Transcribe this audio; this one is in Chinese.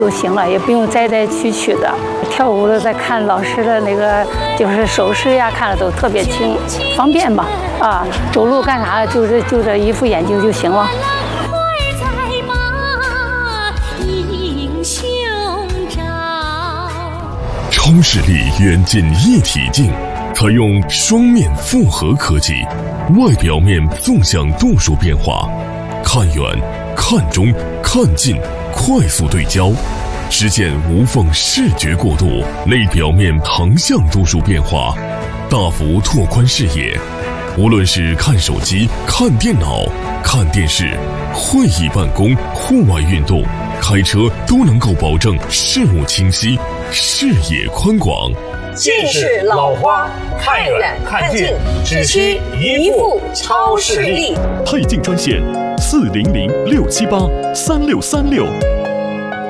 就行了，也不用摘摘取取的。跳舞的在看老师的那个就是手势呀，看了都特别清，方便吧？啊，走路干啥就这一副眼镜就行了。 超视力远近一体镜，采用双面复合科技，外表面纵向度数变化，看远、看中、看近，快速对焦，实现无缝视觉过渡；内表面横向度数变化，大幅拓宽视野。无论是看手机、看电脑、看电视、会议办公、户外运动、开车，都能够保证事物清晰，视野宽广。 近视老花，看远看近，只需一副超视力。 配镜专线：400-678-3636。